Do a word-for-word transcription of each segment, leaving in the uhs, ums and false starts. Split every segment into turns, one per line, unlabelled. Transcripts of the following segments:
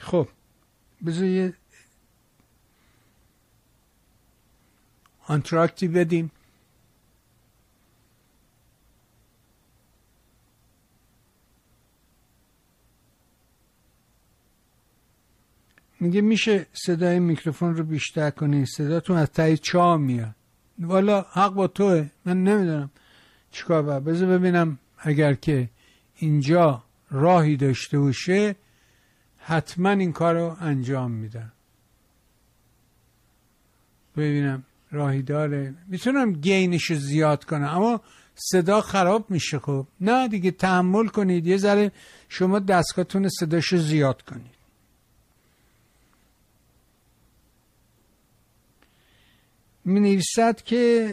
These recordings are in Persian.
خب بذار یه انتراکتی بدیم. میگه میشه صدای میکروفون رو بیشتر کنی، صداتون از ته چاه میاد. والا حق با توه، من نمیدونم چیکار باید. بذار ببینم اگر که اینجا راهی داشته باشه حتما این کار رو انجام میدم. ببینم راهی داره. میتونم گینش رو زیاد کنم اما صدا خراب میشه. خب نه دیگه، تحمل کنید یه ذره شما دستگاهتون صداشو زیاد کنید. می نویسد که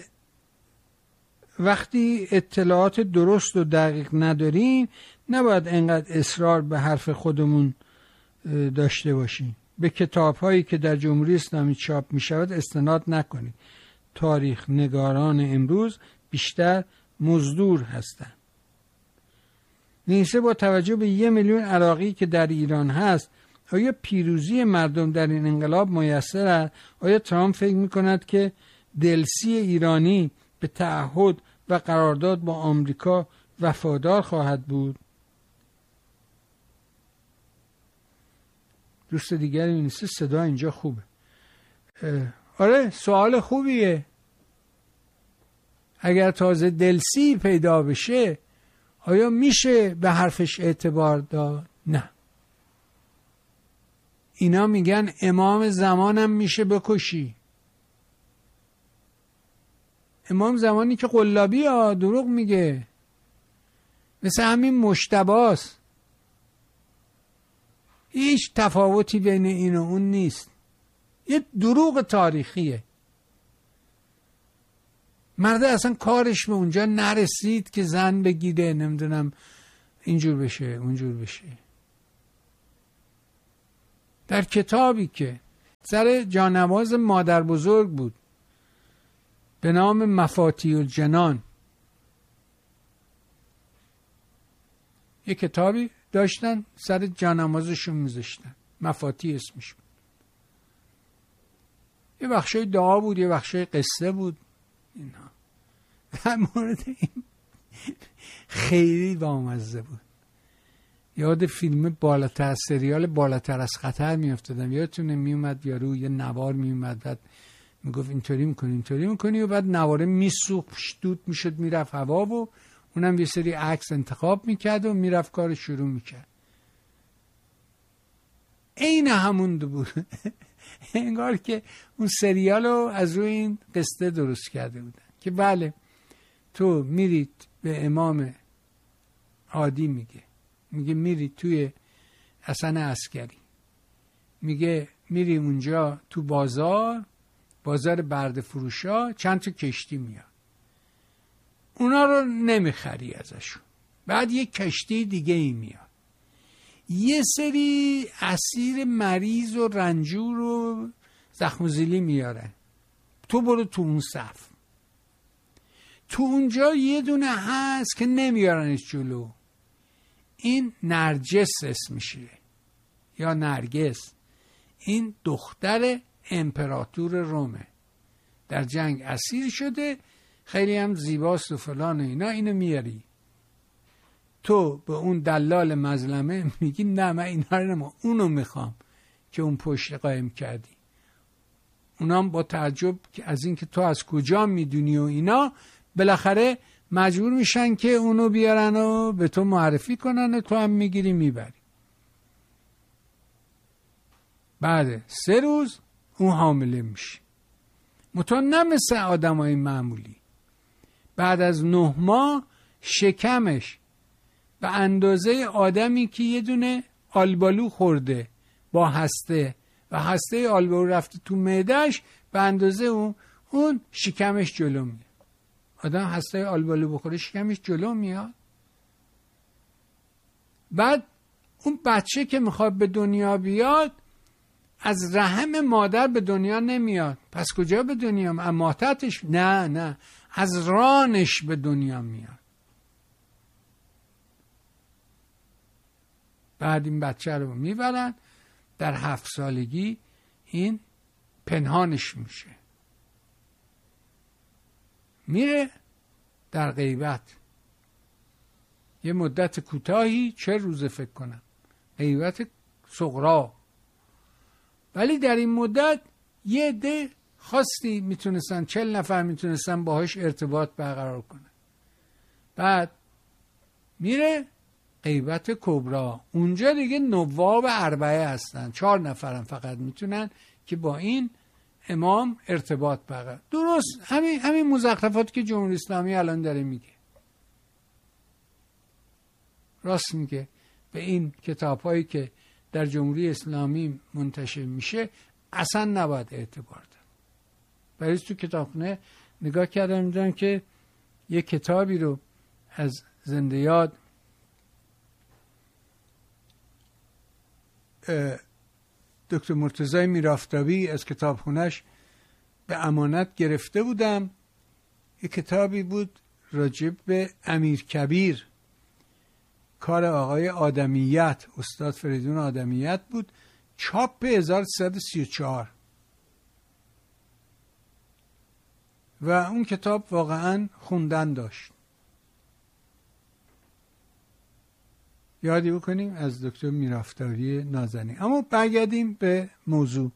وقتی اطلاعات درست و دقیق نداریم نباید انقدر اصرار به حرف خودمون داشته باشیم. به کتاب هایی که در جمهوری اسلامی چاپ می شود استناد نکنید. تاریخ نگاران امروز بیشتر مزدور هستند. نیسه با توجه به یه میلیون عراقی که در ایران هست، آیا پیروزی مردم در این انقلاب میسر است؟ آیا ترامپ فکر می کند که دلسی ایرانی به تعهد و قرارداد با آمریکا وفادار خواهد بود؟ دوست دیگری می نیست. صدا اینجا خوبه. آره سوال خوبیه. اگر تازه دلسی پیدا بشه آیا میشه به حرفش اعتبار داد؟ نه. اینا میگن امام زمانم میشه بکشی. امام زمانی که قلابی ها دروغ میگه، مثل همین مجتباست. هیچ تفاوتی بین این و اون نیست. یه دروغ تاریخیه. مرده اصلا کارش به اونجا نرسید که زن بگیره، نمیدونم اینجور بشه اونجور بشه. در کتابی که سر جانواز مادر بزرگ بود به نام مفاتیح الجنان، یه کتابی داشتن سر جانمازشون میذاشتن، مفاتیح اسمش بود. یه بخشای دعا بود، یه بخشای قصه بود. اینا در مورد این خیلی بامزه بود. یاد فیلم بالاتر، سریال بالاتر از خطر میافتادم. یادتونه میومد یارو یه نوار میومد بعد میگفت اینطوری میکنی اینطوری میکنی و بعد نواره میسوخت، دود میشد میرفت هوا و اونم یه سری عکس انتخاب میکرد و میرفت کار شروع میکرد. عین همون بود. انگار که اون سریال رو از روی این قصه درست کرده بودن که بله تو میرید به امام عادی میگه میگه میری توی حسن عسکری، میگه میری اونجا تو بازار بازار برده فروشا چند تا کشتی میاد، اونا رو نمیخری ازشون، بعد یه کشتی دیگه ای میاد یه سری اسیر مریض و رنجور و زخم و زیلی میاره، تو برو تو اون صف. تو اونجا یه دونه هست که نمیارنش جلو، این نرجس اسمشه یا نرگس، این دختر امپراتور رومه، در جنگ اسیر شده، خیلی هم زیباست و فلان و اینا، اینو میاری. تو به اون دلال مظلمه میگی نه من اینا رو نمیم، اونو میخوام که اون پشت قایم کردی. اونام با تعجب از این که تو از کجا میدونی و اینا بالاخره مجبور میشن که اونو بیارن و به تو معرفی کنن و تو هم میگیری میبری. بعد سه روز اون حامله میشه. مطمئن نه مثل آدم های معمولی. بعد از نه ماه شکمش به اندازه آدمی که یه دونه آلبالو خورده با هسته و هسته آلبالو رفته تو معدهش، به اندازه اون اون شکمش جلو میاد. آدم هسته آلبالو بخوره شکمش جلو میاد. بعد اون بچه که میخواد به دنیا بیاد از رحم مادر به دنیا نمیاد. پس کجا به دنیا میاد؟ ماتتش؟ نه نه، از رانش به دنیا میاد. بعد این بچه رو میبرن در هفت سالگی این پنهانش میشه، میره در غیبت یه مدت کوتاهی، چه روزه فکر کنم، غیبت صغرا، ولی در این مدت یه عده خاصی میتونستن، چل نفر میتونستن باهاش ارتباط برقرار کنن. بعد میره غیبت کبرا، اونجا دیگه نواب اربعه هستن، چهار نفرم فقط میتونن که با این امام ارتباط برقرار. درست همین همین مزخرفات که جمهوری اسلامی الان داره میگه، راست میگه. به این کتاب‌هایی که در جمهوری اسلامی منتشر میشه اصلا نباید اعتبار داد. برای تو کتابخونه نگاه کردم میدونم که یه کتابی رو از زنده یاد دکتر مرتضی میرافتابی از کتابخونهش به امانت گرفته بودم. یه کتابی بود راجب به امیر کبیر، کار آقای آدمیت، استاد فریدون آدمیت بود، چاپ هزار و سیصد و سی و چهار. و اون کتاب واقعا خوندن داشت. یادی بکنیم از دکتر میرافتاری نازنین. اما برگردیم به موضوع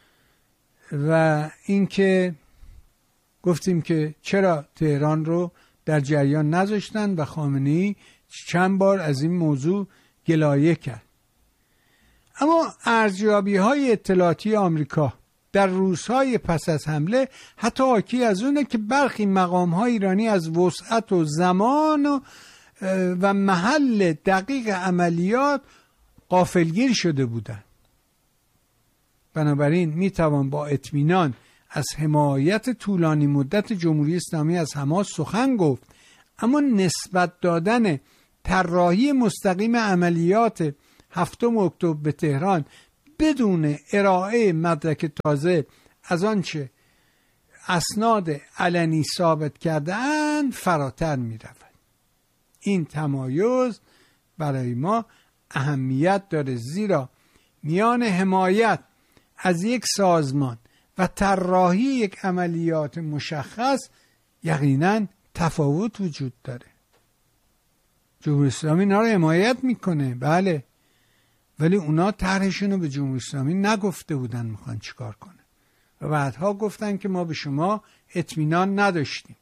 و اینکه گفتیم که چرا تهران رو در جریان نذاشتن و خامنه‌ای چند بار از این موضوع گلایه کرد. اما ارزیابی های اطلاعاتی آمریکا در روزهای پس از حمله حتی حاکی از اونه که برخی مقام های ایرانی از وسعت و زمان و, و محل دقیق عملیات غافلگیر شده بودند. بنابراین میتوان با اطمینان از حمایت طولانی مدت جمهوری اسلامی از حماس سخن گفت، اما نسبت دادن طراحی مستقیم عملیات هفتم اکتبر به تهران بدون ارائه مدرک تازه از آنچه اسناد علنی ثابت کرده‌اند فراتر می رود. این تمایز برای ما اهمیت داره، زیرا میان حمایت از یک سازمان و طراحی یک عملیات مشخص یقیناً تفاوت وجود داره. جمهوری اسلامی اینا رو حمایت میکنه، بله، ولی اونا طرحشون رو به جمهوری اسلامی نگفته بودن میخوان چیکار کنه و بعدها گفتن که ما به شما اطمینان نداشتیم.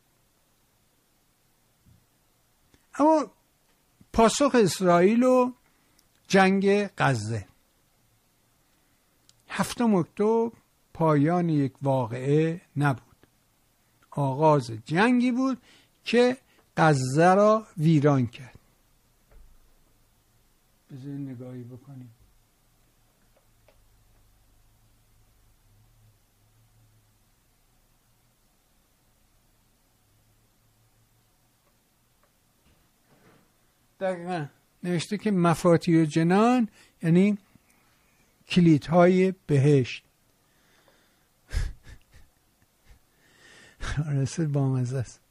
اما پاسخ اسرائیل و جنگ غزه، هفتم اکتبر پایان یک واقعه نبود، آغاز جنگی بود که غزه را ویران کرد. بذارید نگاهی بکنیم. دقیقا نوشته که مفاتیح جنان یعنی کلیدهای بهشت. رسل بامزه است.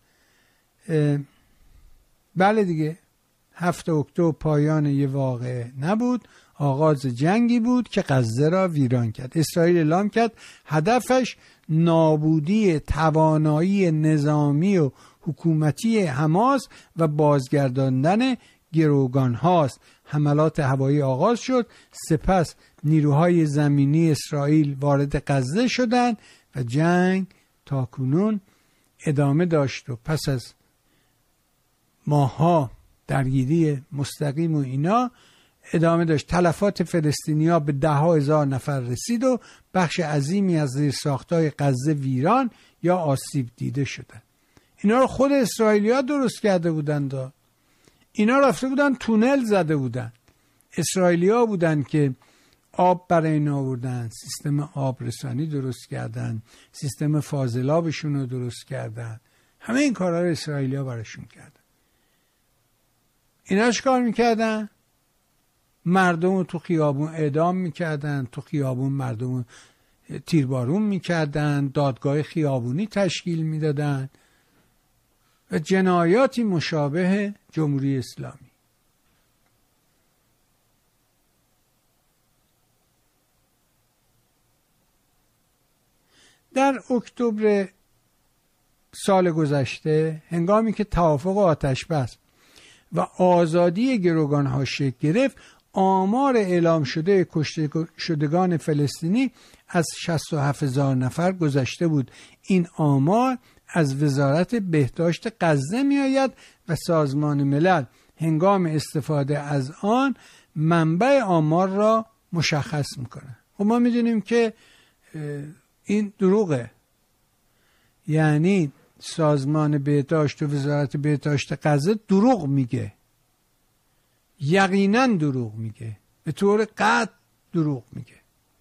بله دیگه، هفت اکتبر پایان یه واقعه نبود، آغاز جنگی بود که غزه را ویران کرد. اسرائیل اعلام کرد هدفش نابودی توانایی نظامی و حکومتی حماس و بازگرداندن گروگان هاست. حملات هوایی آغاز شد، سپس نیروهای زمینی اسرائیل وارد غزه شدند و جنگ تاکنون ادامه داشت و پس از ماها درگیری مستقیم و اینا ادامه داشت. تلفات فلسطینیا به ده ها هزار نفر رسید و بخش عظیمی از زیرساخت‌های غزه ویران یا آسیب دیده شدند. اینا رو خود اسرائیلی‌ها درست کرده بودند. اینا رفته بودن تونل زده بودن. اسرائیلی‌ها بودن که آب برای اینا آوردن، سیستم آب رسانی درست کردن، سیستم فاضلابشون رو درست کردن. همه این کارها رو اسرائیلی‌ها براشون کردن. اینا چه کار میکردن؟ مردم رو تو خیابون اعدام میکردن، تو خیابون مردم رو تیربارون میکردن، دادگاه خیابونی تشکیل میدادن و جنایاتی مشابه جمهوری اسلامی. در اکتبر سال گذشته هنگامی که توافق آتش‌بس و آزادی گروگان‌ها شکل گرفت، آمار اعلام شده کشته شدگان فلسطینی از شصت و هفت هزار نفر گذشته بود. این آمار از وزارت بهداشت غزه می آید و سازمان ملل هنگام استفاده از آن منبع آمار را مشخص میکنه. خب ما میدونیم که این دروغه، یعنی سازمان بهداشت و وزارت بهداشت غزه دروغ میگه، یقینا دروغ میگه، به طور قطع دروغ میگه.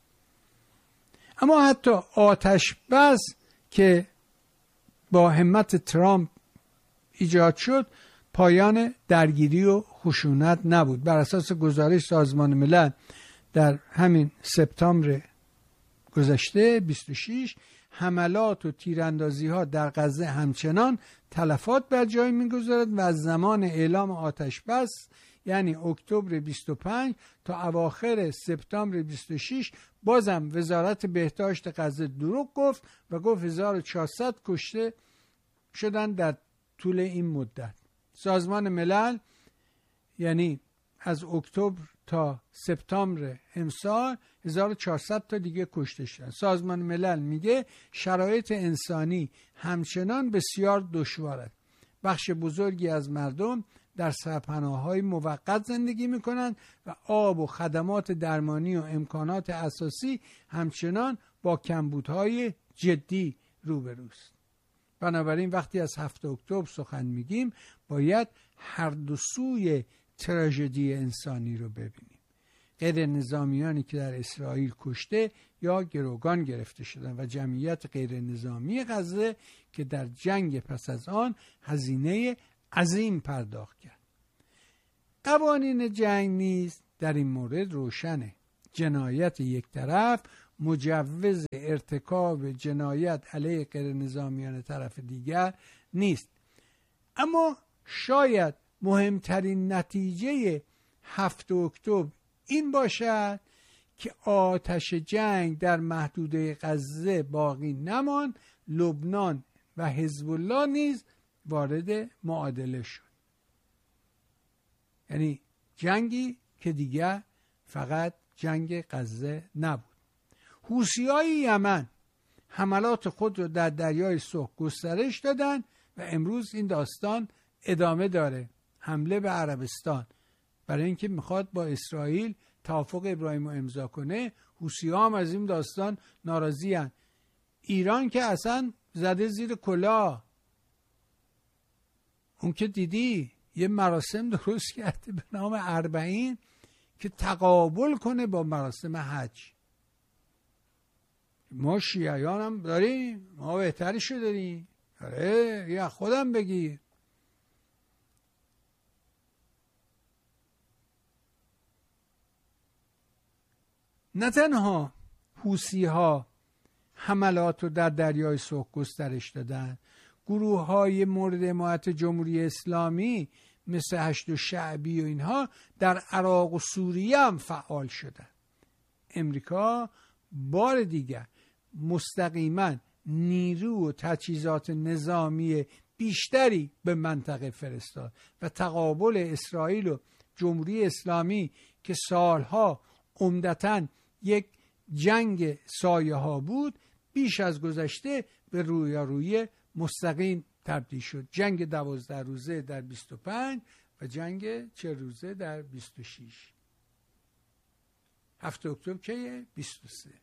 اما حتی آتش بس که با همت ترامپ ایجاد شد پایان درگیری و خشونت نبود. بر اساس گزارش سازمان ملل در همین سپتامبر گذشته بیست و شش، حملات و تیراندازی ها در غزه همچنان تلفات بر جای میگذارد و از زمان اعلام آتش بس یعنی اکتبر بیست و پنج تا اواخر سپتامبر بیست و شش بازم وزارت بهداشت غزه دروغ گفت و گفت هزار و چهارصد کشته شدن در طول این مدت. سازمان ملل یعنی از اکتبر تا سپتامبر امسال هزار و چهارصد تا دیگه کشته شدن. سازمان ملل میگه شرایط انسانی همچنان بسیار دشوار است. بخش بزرگی از مردم در سرپناه‌های موقت زندگی میکنند و آب و خدمات درمانی و امکانات اساسی همچنان با کمبودهای جدی روبروست. بنابراین وقتی از هفتم اکتبر سخن میگیم باید هر دو سوی تراژدی انسانی رو ببینیم. غیر نظامیانی که در اسرائیل کشته یا گروگان گرفته شدن و جمعیت غیر نظامی غزه که در جنگ پس از آن هزینه عظیم پرداخت کرد. قوانین جنگ نیز در این مورد روشنه. جنایت یک طرف مجوز ارتکاب جنایت علیه غیر نظامیان طرف دیگر نیست. اما شاید مهمترین نتیجه هفتم اکتبر این باشد که آتش جنگ در محدوده غزه باقی نماند، لبنان و حزب الله نیز وارد معادله شد. یعنی جنگی که دیگر فقط جنگ غزه نبود. حوثی‌های یمن حملات خود را در دریای سرخ گسترش دادند و امروز این داستان ادامه داره. حمله به عربستان برای اینکه میخواد با اسرائیل توافق ابراهیم رو امضا کنه. حوثی‌ها هم از این داستان ناراضی هستند. ایران که اصلا زده زیر کلاه. اون که دیدی یه مراسم درست کرده به نام اربعین که تقابل کنه با مراسم حج. ما شیعیان هم داریم، ما بهترشو داریم. آره یا خودم بگیر. نه تنها حوثی‌ها حملات رو در دریای سرخ گسترش دادن، گروه های مورد حمایت جمهوری اسلامی مثل هشت شعبی و اینها در عراق و سوریه هم فعال شدن. امریکا بار دیگر مستقیما نیرو و تجهیزات نظامی بیشتری به منطقه فرستاد و تقابل اسرائیل و جمهوری اسلامی که سالها عمدتاً یک جنگ سایه ها بود بیش از گذشته به رویارویی مستقیم تبدیل شد. جنگ دوازده روزه در بیست و پنج و جنگ چه روزه در بیست و شش. هفتم اکتبر که بیست و سه.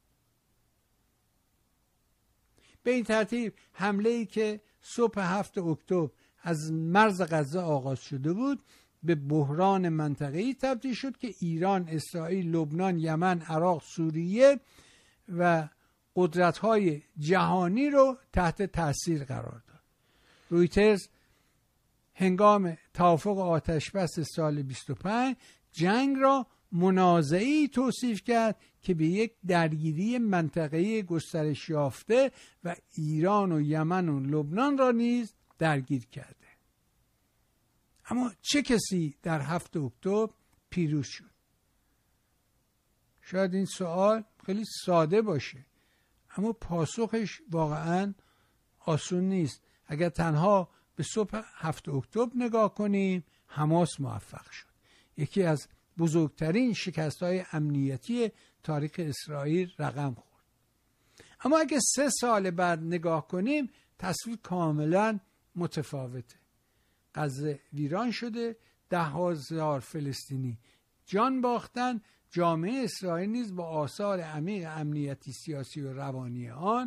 به این ترتیب حمله ای که صبح هفتم اکتبر از مرز غزه آغاز شده بود به بحران منطقه‌ای تبدیل شد که ایران، اسرائیل، لبنان، یمن، عراق، سوریه و قدرت‌های جهانی رو تحت تاثیر قرار داد. رویترز هنگام توافق آتشبس سال بیست و پنج جنگ را منازعه‌ای توصیف کرد که به یک درگیری منطقه‌ای گسترش یافته و ایران و یمن و لبنان را نیز درگیر کرده. اما چه کسی در هفتم اکتبر پیروز شد؟ شاید این سوال خیلی ساده باشه، اما پاسخش واقعا آسون نیست. اگر تنها به صبح هفت اکتبر نگاه کنیم، حماس موفق شد، یکی از بزرگترین شکست‌های امنیتی تاریخ اسرائیل رقم خورد. اما اگر سه سال بعد نگاه کنیم، تصویر کاملا متفاوته. غزه ویران شده، ده هزار فلسطینی جان باختن، جامعه اسرائیل نیز با آثار عمیق امنیتی سیاسی و روانی آن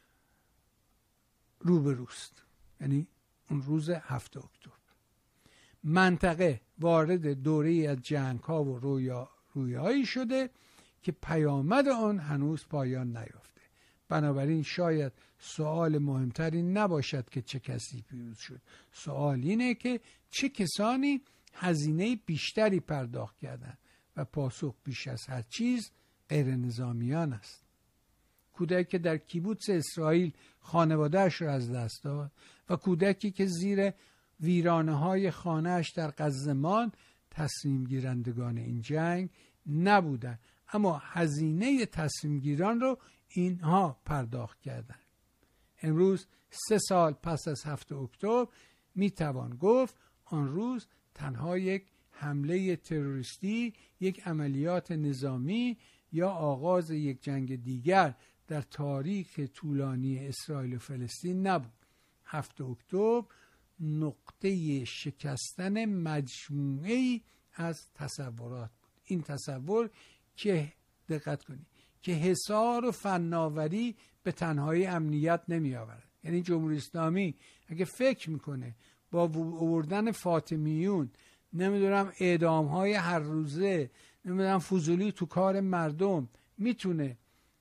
روبروست. یعنی اون روز هفت اکتبر منطقه وارد دوره‌ای از جنگ‌ها و رویا رویایی شده که پیامد آن هنوز پایان نیافته. بنابراین شاید سوال مهمتری نباشد که چه کسی پیروز شد، سوال اینه که چه کسانی هزینه بیشتری پرداخت کردند و پاسخ بیش از هر چیز غیر نظامیان است. کودکی که در کیبوتس اسرائیل خانواده‌اش را از دست داد و کودکی که زیر ویرانه های خانه‌اش در غزه ماند، تصمیم گیرندگان این جنگ نبودند، اما هزینه تصمیم گیران رو اینها پرداخت کردند. امروز سه سال پس از هفت اکتبر می توان گفت آن روز تنها یک حمله تروریستی، یک عملیات نظامی یا آغاز یک جنگ دیگر در تاریخ طولانی اسرائیل و فلسطین نبود. هفت اکتبر نقطه شکستن مجموعه‌ای از تصورات بود. این تصور که دقت کنید که حصار و فناوری به تنهایی امنیت نمی آورد. یعنی جمهوری اسلامی اگه فکر میکنه با آوردن فاطمیون، نمیدونم اعدام های هر روزه، نمیدونم فضولی تو کار مردم، میتونه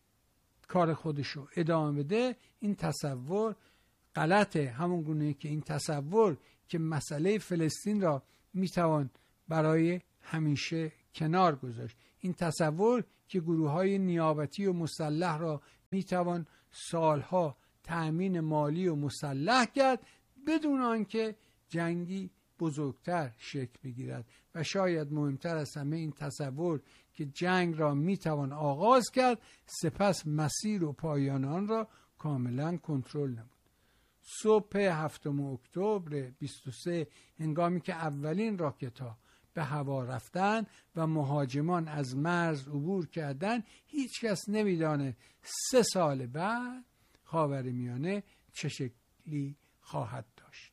کار خودشو ادامه بده، این تصور غلطه. همون گونه که این تصور که مسئله فلسطین را میتوان برای همیشه کنار گذاشت، این تصور که گروه های نیابتی و مسلح را میتوان سالها تأمین مالی و مسلح کرد بدون آنکه جنگی بزرگتر شکل بگیرد. و شاید مهمتر از همه این تصور که جنگ را میتوان آغاز کرد، سپس مسیر و پایان آن را کاملا کنترل نمود. صبح هفتم اکتبر بیست و سه، هنگامی که اولین راکت‌ها به هوا رفتن و مهاجمان از مرز عبور کردند، هیچ کس نمیدانه سه سال بعد خاورمیانه چه شکلی خواهد داشت.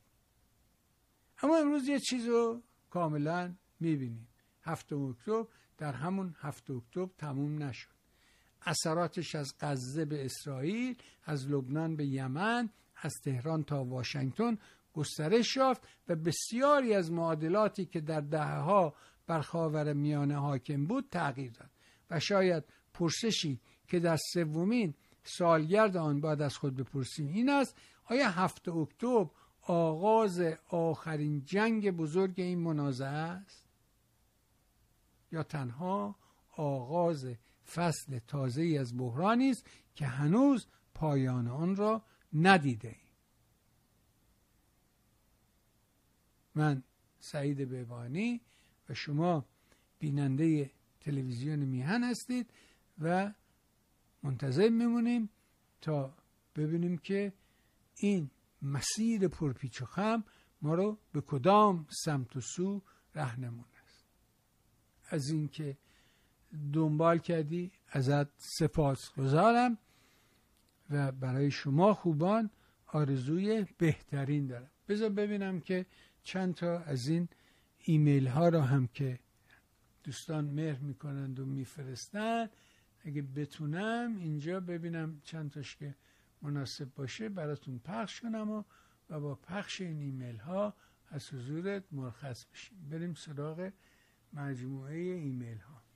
اما امروز یه چیز رو کاملا میبینیم. هفتم اکتبر در همون هفت اکتبر تموم نشد. اثراتش از غزه به اسرائیل، از لبنان به یمن، از تهران تا واشنگتن گسترش یافت و بسیاری از معادلاتی که در دهه‌ها بر خاورمیانه حاکم بود تغییر داد. و شاید پرسشی که در سومین سالگرد آن باید از خود بپرسیم این است: آیا هفت اکتبر آغاز آخرین جنگ بزرگ این منازعه است یا تنها آغاز فصل تازه‌ای از بحرانی است که هنوز پایان آن را ندیده ایم؟ من سعید بهبانی و شما بیننده تلویزیون میهن هستید و منتظر میمونیم تا ببینیم که این مسیر پرپیچ و خم ما رو به کدام سمت و سو راهنمون است. از این که دنبال کردی ازت سپاسگزارم و برای شما خوبان آرزوی بهترین دارم. بذار ببینم که چند تا از این ایمیل ها را هم که دوستان مهر میکنند و میفرستند، اگه بتونم اینجا ببینم چند تاش که مناسب باشه براتون پخش کنم و, و با پخش این ایمیل ها از حضورت مرخص بشیم. بریم سراغ مجموعه ایمیل ها.